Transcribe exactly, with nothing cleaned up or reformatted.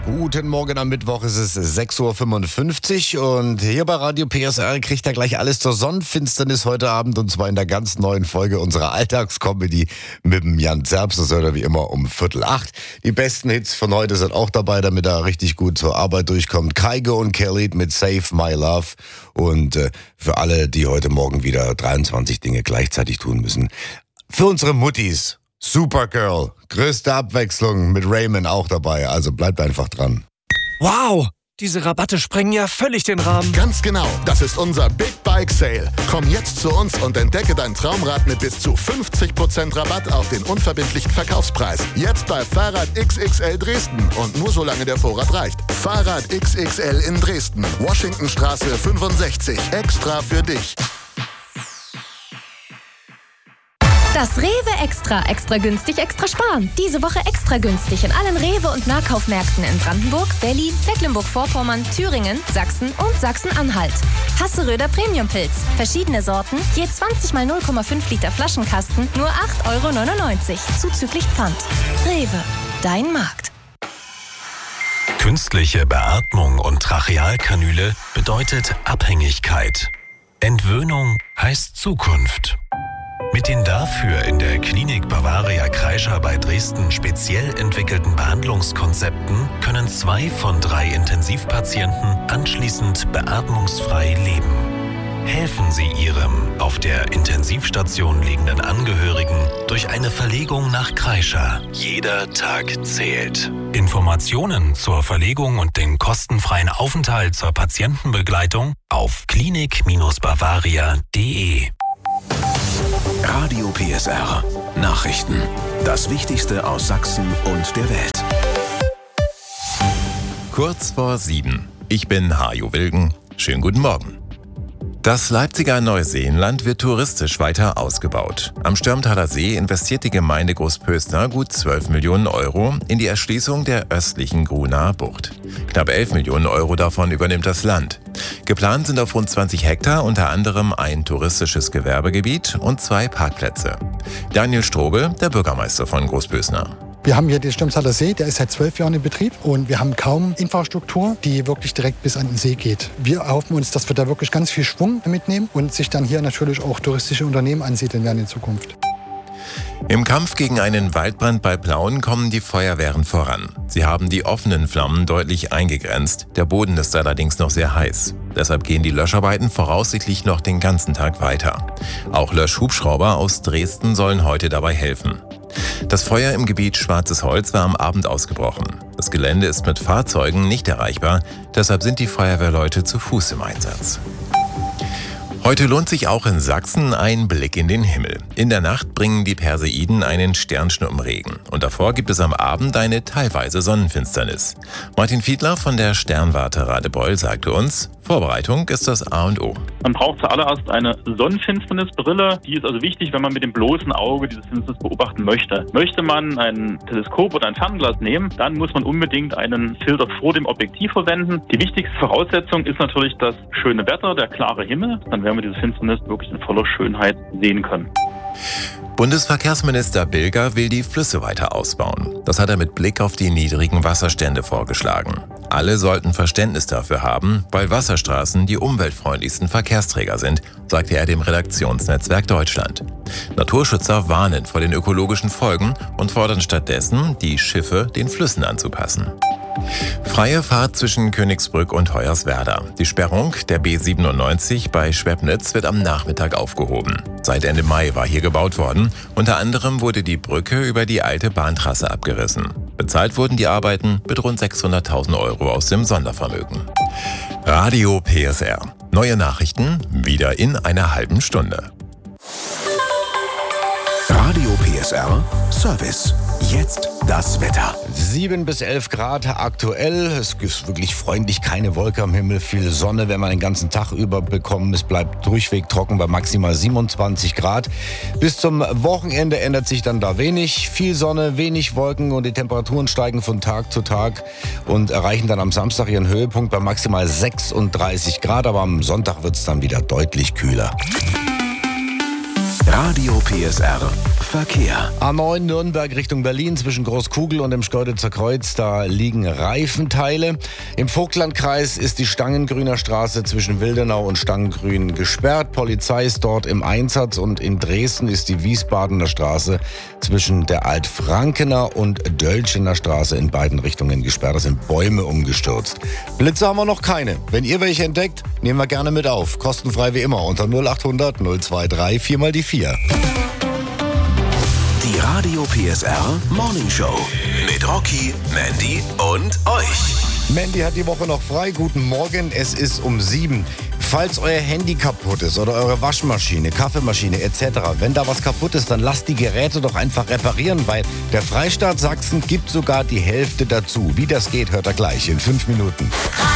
Guten Morgen, am Mittwoch ist es sechs Uhr fünfundfünfzig und hier bei Radio P S R kriegt er gleich alles zur Sonnenfinsternis heute Abend, und zwar in der ganz neuen Folge unserer Alltagscomedy mit dem Jan Zerbst. Das hört er wie immer um Viertel acht. Die besten Hits von heute sind auch dabei, damit er richtig gut zur Arbeit durchkommt. Kygo und Kelly mit Save My Love, und äh, für alle, die heute Morgen wieder dreiundzwanzig Dinge gleichzeitig tun müssen, für unsere Muttis Supergirl, größte Abwechslung mit Raymond auch dabei, also bleibt einfach dran. Wow, diese Rabatte sprengen ja völlig den Rahmen. Ganz genau, das ist unser Big Bike Sale. Komm jetzt zu uns und entdecke dein Traumrad mit bis zu fünfzig Prozent Rabatt auf den unverbindlichen Verkaufspreis. Jetzt bei Fahrrad X X L Dresden und nur solange der Vorrat reicht. Fahrrad X X L in Dresden, Washingtonstraße fünfundsechzig, extra für dich. Das Rewe Extra. Extra günstig, extra sparen. Diese Woche extra günstig in allen Rewe- und Nahkaufmärkten in Brandenburg, Berlin, Mecklenburg-Vorpommern, Thüringen, Sachsen und Sachsen-Anhalt. Hasseröder Premiumpilz. Verschiedene Sorten, je zwanzig mal null Komma fünf Liter Flaschenkasten, nur acht Euro neunundneunzig. Zuzüglich Pfand. Rewe. Dein Markt. Künstliche Beatmung und Trachealkanüle bedeutet Abhängigkeit. Entwöhnung heißt Zukunft. Mit den dafür in der Klinik Bavaria Kreischer bei Dresden speziell entwickelten Behandlungskonzepten können zwei von drei Intensivpatienten anschließend beatmungsfrei leben. Helfen Sie Ihrem auf der Intensivstation liegenden Angehörigen durch eine Verlegung nach Kreischer. Jeder Tag zählt. Informationen zur Verlegung und den kostenfreien Aufenthalt zur Patientenbegleitung auf klinik Bavaria punkt de. Radio P S R. Nachrichten. Das Wichtigste aus Sachsen und der Welt. Kurz vor sieben. Ich bin Hajo Wilgen. Schönen guten Morgen. Das Leipziger Neuseenland wird touristisch weiter ausgebaut. Am Stürmtaler See investiert die Gemeinde Großpösner gut zwölf Millionen Euro in die Erschließung der östlichen Grunaer Bucht. Knapp elf Millionen Euro davon übernimmt das Land. Geplant sind auf rund zwanzig Hektar unter anderem ein touristisches Gewerbegebiet und zwei Parkplätze. Daniel Strobel, der Bürgermeister von Großpösner. Wir haben hier den Stürmtaler See, der ist seit zwölf Jahren in Betrieb, und wir haben kaum Infrastruktur, die wirklich direkt bis an den See geht. Wir erhoffen uns, dass wir da wirklich ganz viel Schwung mitnehmen und sich dann hier natürlich auch touristische Unternehmen ansiedeln werden in Zukunft. Im Kampf gegen einen Waldbrand bei Plauen kommen die Feuerwehren voran. Sie haben die offenen Flammen deutlich eingegrenzt. Der Boden ist allerdings noch sehr heiß. Deshalb gehen die Löscharbeiten voraussichtlich noch den ganzen Tag weiter. Auch Löschhubschrauber aus Dresden sollen heute dabei helfen. Das Feuer im Gebiet Schwarzes Holz war am Abend ausgebrochen. Das Gelände ist mit Fahrzeugen nicht erreichbar, deshalb sind die Feuerwehrleute zu Fuß im Einsatz. Heute lohnt sich auch in Sachsen ein Blick in den Himmel. In der Nacht bringen die Perseiden einen Sternschnuppenregen. Und davor gibt es am Abend eine teilweise Sonnenfinsternis. Martin Fiedler von der Sternwarte Radebeul sagte uns, Vorbereitung ist das A und O. Man braucht zuallererst eine Sonnenfinsternisbrille. Die ist also wichtig, wenn man mit dem bloßen Auge diese Finsternis beobachten möchte. Möchte man ein Teleskop oder ein Fernglas nehmen, dann muss man unbedingt einen Filter vor dem Objektiv verwenden. Die wichtigste Voraussetzung ist natürlich das schöne Wetter, der klare Himmel. Dann werden wir diese Finsternis wirklich in voller Schönheit sehen können. Bundesverkehrsminister Bilger will die Flüsse weiter ausbauen. Das hat er mit Blick auf die niedrigen Wasserstände vorgeschlagen. Alle sollten Verständnis dafür haben, weil Wasserstraßen die umweltfreundlichsten Verkehrsträger sind, sagte er dem Redaktionsnetzwerk Deutschland. Naturschützer warnen vor den ökologischen Folgen und fordern stattdessen, die Schiffe den Flüssen anzupassen. Freie Fahrt zwischen Königsbrück und Hoyerswerda. Die Sperrung der B siebenundneunzig bei Schwebnitz wird am Nachmittag aufgehoben. Seit Ende Mai war hier gebaut worden. Unter anderem wurde die Brücke über die alte Bahntrasse abgerissen. Bezahlt wurden die Arbeiten mit rund sechshunderttausend Euro aus dem Sondervermögen. Radio P S R. Neue Nachrichten wieder in einer halben Stunde. Radio P S R Service. Jetzt das Wetter. sieben bis elf Grad aktuell. Es ist wirklich freundlich, keine Wolke am Himmel, viel Sonne, wenn man den ganzen Tag über bekommen. Es bleibt durchweg trocken bei maximal siebenundzwanzig Grad. Bis zum Wochenende ändert sich dann da wenig. Viel Sonne, wenig Wolken und die Temperaturen steigen von Tag zu Tag und erreichen dann am Samstag ihren Höhepunkt bei maximal sechsunddreißig Grad. Aber am Sonntag wird es dann wieder deutlich kühler. Radio P S R Verkehr. A neun Nürnberg Richtung Berlin zwischen Großkugel und dem Schkeuditzer Kreuz, da liegen Reifenteile. Im Vogtlandkreis ist die Stangengrüner Straße zwischen Wildenau und Stangengrün gesperrt. Polizei ist dort im Einsatz und in Dresden ist die Wiesbadener Straße zwischen der Altfrankener und Dölschener Straße in beiden Richtungen gesperrt. Da sind Bäume umgestürzt. Blitze haben wir noch keine. Wenn ihr welche entdeckt, nehmen wir gerne mit auf. Kostenfrei wie immer unter null acht hundert null zwei drei vier mal die vier. Die Radio P S R Morning Show mit Rocky, Mandy und euch. Mandy hat die Woche noch frei. Guten Morgen, es ist um sieben. Falls euer Handy kaputt ist oder eure Waschmaschine, Kaffeemaschine et cetera, wenn da was kaputt ist, dann lasst die Geräte doch einfach reparieren, weil der Freistaat Sachsen gibt sogar die Hälfte dazu. Wie das geht, hört ihr gleich in fünf Minuten.